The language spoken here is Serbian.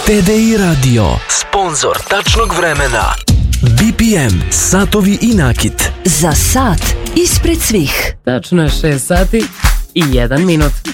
TDI Radio, sponsor tačnog vremena. BPM, satovi i nakit. Za sat ispred svih. Tačno je 6 sati i 1 minut.